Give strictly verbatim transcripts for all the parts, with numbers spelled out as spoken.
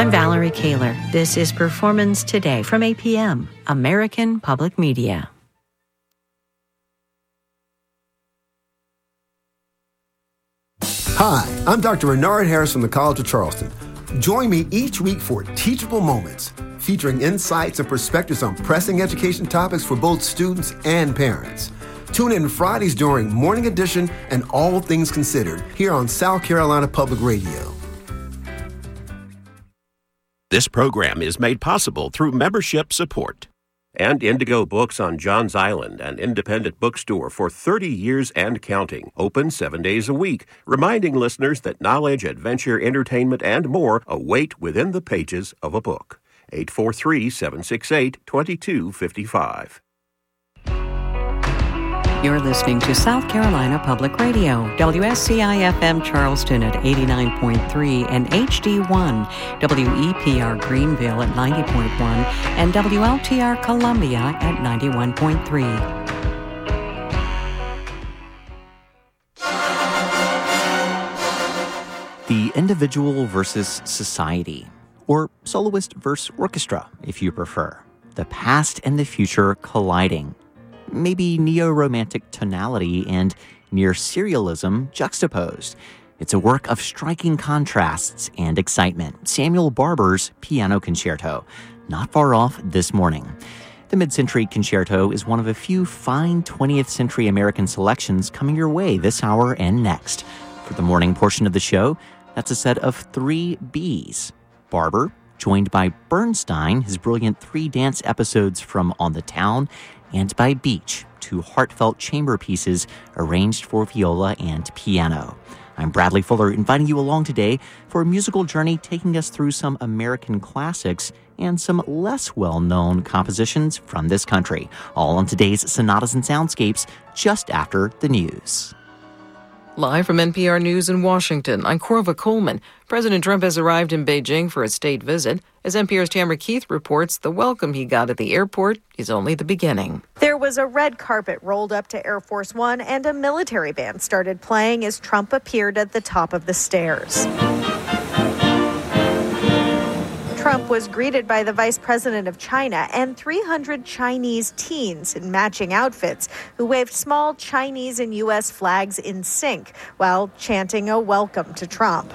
I'm Valerie Kaler. This is Performance Today from A P M, American Public Media. Hi, I'm Doctor Renard Harris from the College of Charleston. Join me each week for Teachable Moments, featuring insights and perspectives on pressing education topics for both students and parents. Tune in Fridays during Morning Edition and All Things Considered here on South Carolina Public Radio. This program is made possible through membership support. And Indigo Books on Johns Island, an independent bookstore for thirty years and counting, open seven days a week, reminding listeners that knowledge, adventure, entertainment, and more await within the pages of a book. eight four three, seven six eight, two two five five. You're listening to South Carolina Public Radio, W S C I F M Charleston at eighty-nine point three and H D one, W E P R Greenville at ninety point one, and W L T R Columbia at ninety-one point three. The individual versus society, or soloist versus orchestra, if you prefer. The past and the future colliding. Maybe neo-romantic tonality and near-serialism juxtaposed. It's a work of striking contrasts and excitement. Samuel Barber's Piano Concerto, not far off this morning. The Mid-Century Concerto is one of a few fine twentieth century American selections coming your way this hour and next. For the morning portion of the show, that's a set of three B's. Barber, joined by Bernstein, his brilliant three dance episodes from On the Town, and by Beach, two heartfelt chamber pieces arranged for viola and piano. I'm Bradley Fuller, inviting you along today for a musical journey taking us through some American classics and some less well-known compositions from this country, all on today's Sonatas and Soundscapes just after the news. Live from N P R News in Washington, I'm Corva Coleman. President Trump has arrived in Beijing for a state visit. As N P R's Tamara Keith reports, the welcome he got at the airport is only the beginning. There was a red carpet rolled up to Air Force One, and a military band started playing as Trump appeared at the top of the stairs. Trump was greeted by the vice president of China and three hundred Chinese teens in matching outfits who waved small Chinese and U S flags in sync while chanting a welcome to Trump.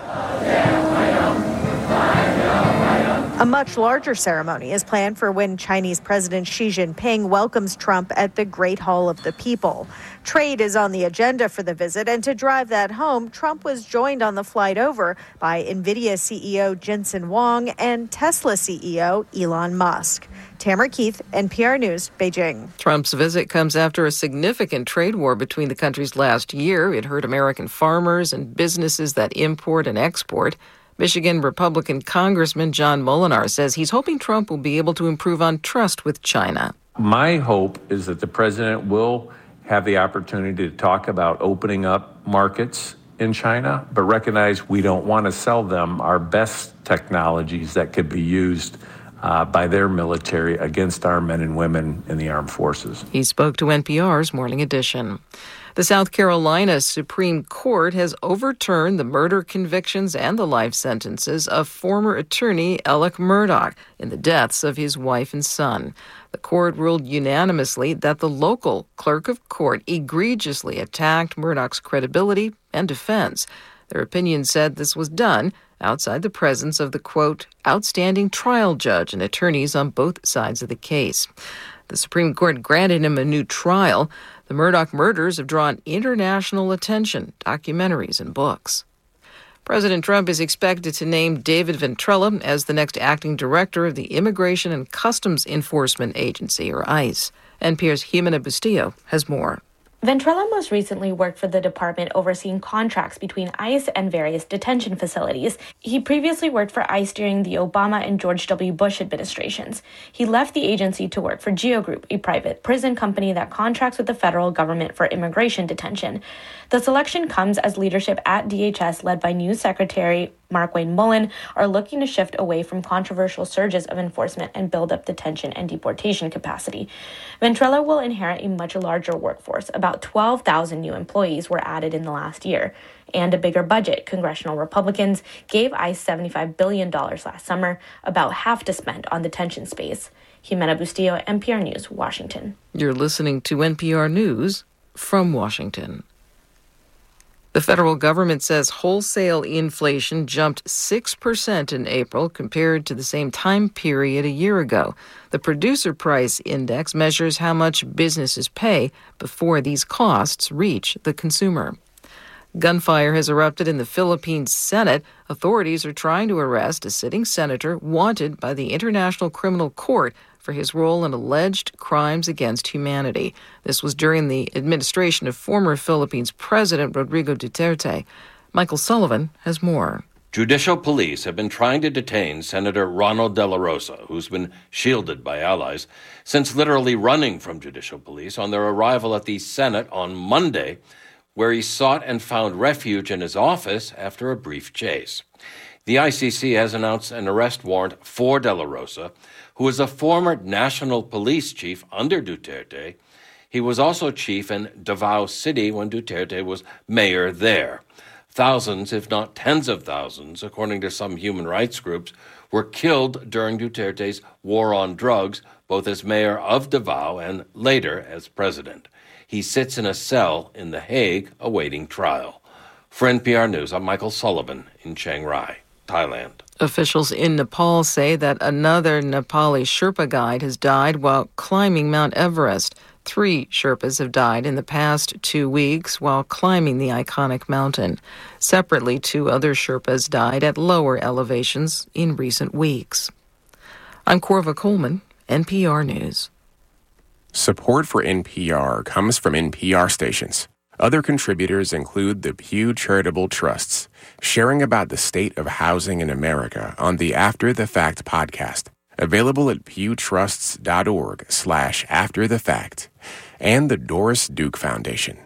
A much larger ceremony is planned for when Chinese President Xi Jinping welcomes Trump at the Great Hall of the People. Trade is on the agenda for the visit, and to drive that home, Trump was joined on the flight over by NVIDIA C E O Jensen Huang and Tesla C E O Elon Musk. Tamara Keith, N P R News, Beijing. Trump's visit comes after a significant trade war between the countries last year. It hurt American farmers and businesses that import and export. Michigan Republican Congressman John Molinar says he's hoping Trump will be able to improve on trust with China. My hope is that the president will have the opportunity to talk about opening up markets in China, but recognize we don't want to sell them our best technologies that could be used uh, by their military against our men and women in the armed forces. He spoke to N P R's Morning Edition. The South Carolina Supreme Court has overturned the murder convictions and the life sentences of former attorney Alec Murdaugh in the deaths of his wife and son. The court ruled unanimously that the local clerk of court egregiously attacked Murdaugh's credibility and defense. Their opinion said this was done outside the presence of the, quote, outstanding trial judge and attorneys on both sides of the case. The Supreme Court granted him a new trial. The Murdaugh murders have drawn international attention, documentaries, and books. President Trump is expected to name David Ventrella as the next acting director of the Immigration and Customs Enforcement Agency, or ICE. N P R's Jimena Bustillo has more. Ventrella most recently worked for the department overseeing contracts between ICE and various detention facilities. He previously worked for ICE during the Obama and George W. Bush administrations. He left the agency to work for Geo Group, a private prison company that contracts with the federal government for immigration detention. The selection comes as leadership at D H S, led by new Secretary Markwayne Mullin, are looking to shift away from controversial surges of enforcement and build up detention and deportation capacity. Ventrella will inherit a much larger workforce, about about twelve thousand new employees were added in the last year. And a bigger budget. Congressional Republicans gave ICE seventy-five billion dollars last summer, about half to spend on detention space. Jimena Bustillo, N P R News, Washington. You're listening to N P R News from Washington. The federal government says wholesale inflation jumped six percent in April compared to the same time period a year ago. The Producer Price Index measures how much businesses pay before these costs reach the consumer. Gunfire has erupted in the Philippines Senate. Authorities are trying to arrest a sitting senator wanted by the International Criminal Court for his role in alleged crimes against humanity. This was during the administration of former Philippines President Rodrigo Duterte. Michael Sullivan has more. Judicial police have been trying to detain Senator Ronald De La Rosa, who's been shielded by allies, since literally running from judicial police on their arrival at the Senate on Monday, where he sought and found refuge in his office after a brief chase. The I C C has announced an arrest warrant for De La Rosa, who is a former national police chief under Duterte. He was also chief in Davao City when Duterte was mayor there. Thousands, if not tens of thousands, according to some human rights groups, were killed during Duterte's war on drugs, both as mayor of Davao and later as president. He sits in a cell in The Hague awaiting trial. For N P R News, I'm Michael Sullivan in Chiang Rai, Thailand. Officials in Nepal say that another Nepali Sherpa guide has died while climbing Mount Everest. Three Sherpas have died in the past two weeks while climbing the iconic mountain. Separately, two other Sherpas died at lower elevations in recent weeks. I'm Corva Coleman, N P R News. Support for N P R comes from N P R stations. Other contributors include the Pew Charitable Trusts, sharing about the state of housing in America on the After the Fact podcast, available at pewtrusts.org slash after the fact, and the Doris Duke Foundation.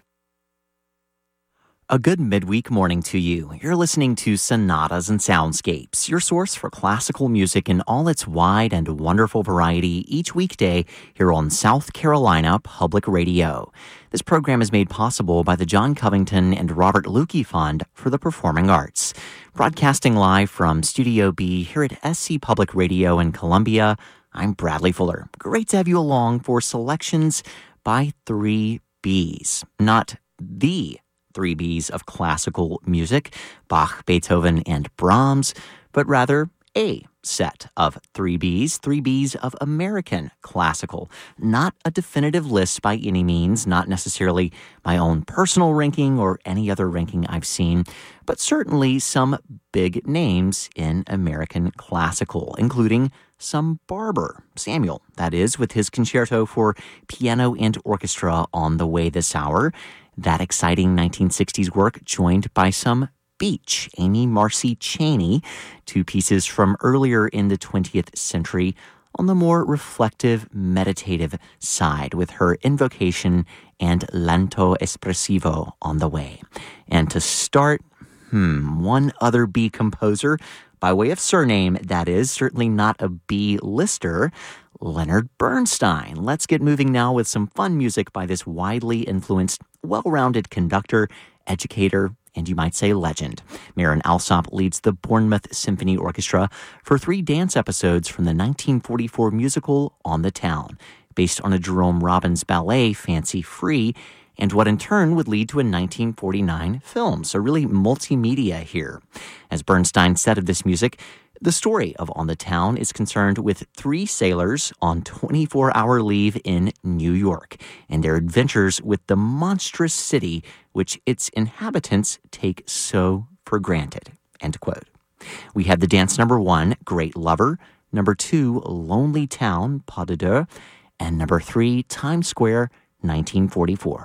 A good midweek morning to you. You're listening to Sonatas and Soundscapes, your source for classical music in all its wide and wonderful variety each weekday here on South Carolina Public Radio. This program is made possible by the John Covington and Robert Lukey Fund for the Performing Arts. Broadcasting live from Studio B here at S C Public Radio in Columbia, I'm Bradley Fuller. Great to have you along for selections by three B's, not the three B's of classical music, Bach, Beethoven, and Brahms, but rather a set of three B's, three B's of American classical. Not a definitive list by any means, not necessarily my own personal ranking or any other ranking I've seen, but certainly some big names in American classical, including some Barber, Samuel, that is, with his concerto for piano and orchestra on the way this hour. That exciting nineteen sixties work joined by some Beach, Amy Marcy Chaney, two pieces from earlier in the twentieth century on the more reflective, meditative side with her Invocation and Lento Espressivo on the way. And to start, hmm, one other B composer, by way of surname, that is, certainly not a B-lister, Leonard Bernstein. Let's get moving now with some fun music by this widely influenced, well-rounded conductor, educator, and you might say legend. Marin Alsop leads the Bournemouth Symphony Orchestra for three dance episodes from the nineteen forty-four musical On the Town, based on a Jerome Robbins ballet, Fancy Free, and what in turn would lead to a nineteen forty-nine film. So really multimedia here. As Bernstein said of this music, the story of On the Town is concerned with three sailors on twenty-four hour leave in New York and their adventures with the monstrous city which its inhabitants take so for granted. End quote. We had the dance number one, Great Lover, number two, Lonely Town, Pas de Deux, and number three, Times Square, nineteen forty-four.